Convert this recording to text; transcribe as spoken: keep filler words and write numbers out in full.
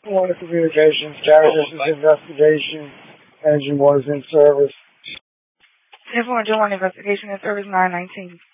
Water Communications, Carrier Investigation, engine was in service. ten four one Investigation in service nine nineteen.